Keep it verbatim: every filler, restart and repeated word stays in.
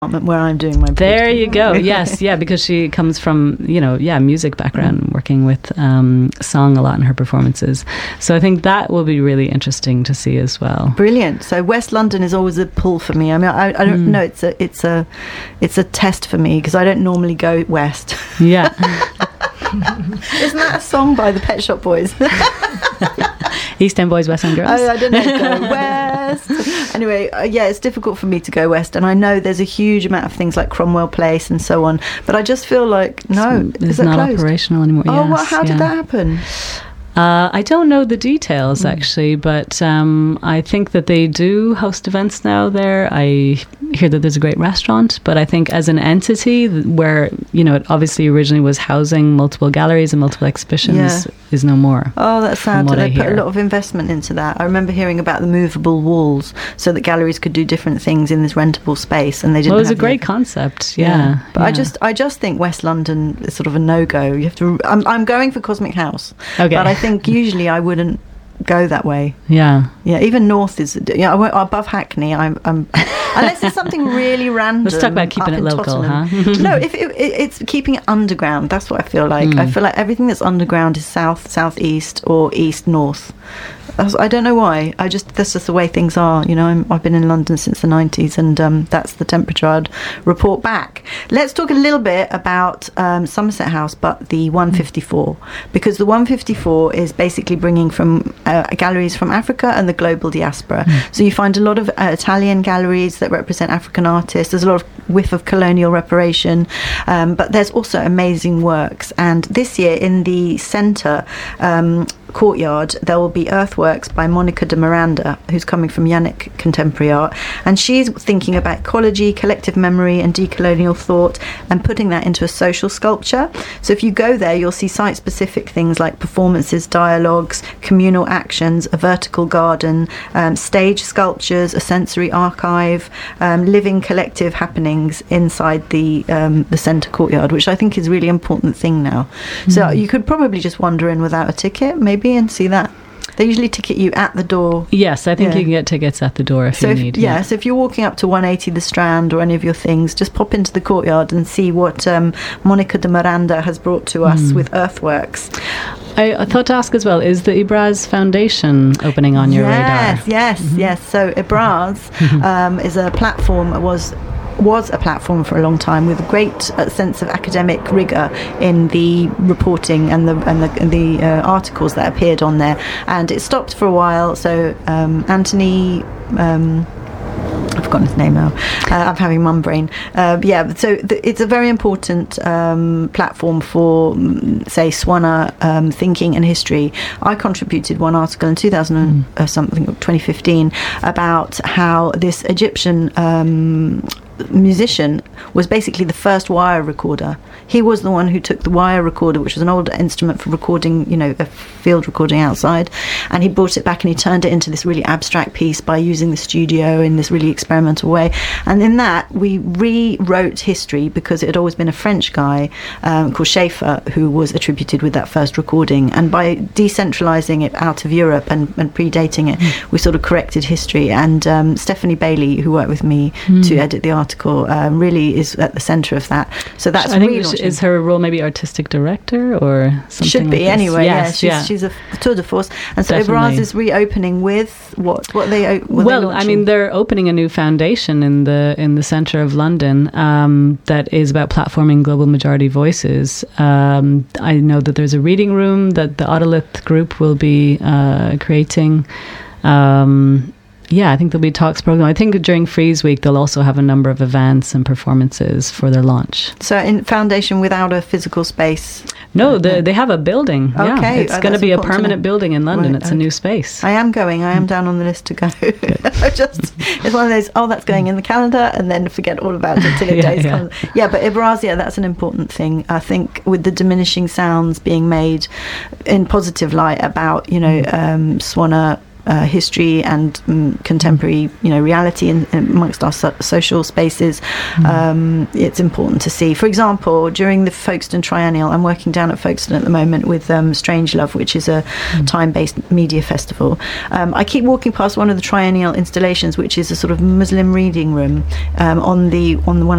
where I'm doing my there you go. Yes, yeah, because she comes from, you know, yeah, music background, working with um, song a lot in her performances. So I think that will be really interesting to see as well. Brilliant. So West London is always a pull for me. I mean, I, I don't mm. know. It's a it's a it's a test for me because I don't normally go west. Yeah. Isn't that a song by the Pet Shop Boys? East End Boys, West End Girls. I, I don't know. Go west. Anyway, uh, yeah, it's difficult for me to go west, and I know there's a huge amount of things like Cromwell Place and so on. But I just feel like no, it's is it not closed? Operational anymore. Oh, yes, well, how yeah. did that happen? Uh, I don't know the details, actually, but um, I think that they do host events now there. I hear that there's a great restaurant, but I think as an entity where, you know, it obviously originally was housing multiple galleries and multiple exhibitions yeah. is no more. Oh, that's sad. They I put hear. a lot of investment into that. I remember hearing about the movable walls so that galleries could do different things in this rentable space, and they didn't Well, it was have a great the... concept, yeah. yeah. But yeah. I just I just think West London is sort of a no-go. You have to... I'm, I'm going for Cosmic House, okay. but I think usually I wouldn't go that way. Yeah. Yeah, even north is... Yeah, I won't, above Hackney, I'm... I'm unless it's something really random. Let's talk about keeping it local, Tottenham. huh? No, if it, it, it's keeping it underground. That's what I feel like. Mm. I feel like everything that's underground is south, southeast, or east, north. I don't know why. I just that's just the way things are. You know, I'm, I've been in London since the nineties, and um, that's the temperature I'd report back. Let's talk a little bit about um, Somerset House, but the one fifty-four, because the one fifty-four is basically bringing from uh, galleries from Africa and the global diaspora. Mm. So you find a lot of uh, Italian galleries that represent African artists. There's a lot of whiff of colonial reparation, um, but there's also amazing works. And this year in the centre um, courtyard there will be earthworks by Monica de Miranda, who's coming from Yannick Contemporary Art, and she's thinking about ecology, collective memory and decolonial thought and putting that into a social sculpture. So if you go there you'll see site specific things like performances, dialogues, communal actions, a vertical garden, um, stage sculptures, a sensory archive, um, living collective happenings inside the um, the centre courtyard, which I think is a really important thing now. Mm. So you could probably just wander in without a ticket maybe and see that. They usually ticket you at the door. Yes, I think yeah. you can get tickets at the door if so you if, need. Yeah, yeah, so if you're walking up to one eighty The Strand or any of your things, just pop into the courtyard and see what um, Monica de Miranda has brought to us mm. with earthworks. I, I thought to ask as well, is the Ibraz Foundation opening on your yes, radar? Yes, mm-hmm. yes. So Ibraz um, is a platform, was was a platform for a long time with a great uh, sense of academic rigour in the reporting and the and the, and the uh, articles that appeared on there, and it stopped for a while. So um, Anthony um, I've forgotten his name now. Uh, I'm having mum brain. Uh, yeah, so th- it's a very important um, platform for, say, Swana um, thinking and history. I contributed one article in two thousand mm. uh, something, twenty fifteen, about how this Egyptian um, musician was basically the first wire recorder. He was the one who took the wire recorder, which was an old instrument for recording, you know, a field recording outside, and he brought it back and he turned it into this really abstract piece by using the studio in this really experimental way. And in that we rewrote history, because it had always been a French guy um, called Schaeffer who was attributed with that first recording, and by decentralizing it out of Europe and, and predating it, mm. we sort of corrected history. And um, Stephanie Bailey, who worked with me mm. to edit the article, Um, really is at the centre of that. So that's I think relaunching. Is her role maybe artistic director or something? Should be like anyway. Yes, yeah, she's, yeah. she's a tour de force, and so Definitely. Ibraz is reopening with what? What they? What well, they I mean, they're opening a new foundation in the in the centre of London um, that is about platforming global majority voices. Um, I know that there's a reading room that the Autolith group will be uh, creating. Um, Yeah, I think there'll be a talks program. I think during Frieze Week they'll also have a number of events and performances for their launch. So in foundation without a physical space? No, the, they have a building. Okay. Yeah, it's oh, going to be a permanent to building in London. Right, it's okay. a new space. I am going. I am down on the list to go. Just it's one of those, oh, that's going in the calendar, and then forget all about it till it yeah, days yeah. comes. Yeah, but Ibraz, yeah, that's an important thing. I think with the diminishing sounds being made in positive light about, you know, um, Swana uh, history and um, contemporary, you know, reality in, in amongst our so- social spaces. Mm. Um, it's important to see. For example, during the Folkestone Triennial, I'm working down at Folkestone at the moment with um, Strange Love, which is a mm. time-based media festival. Um, I keep walking past one of the triennial installations, which is a sort of Muslim reading room um, on the on the one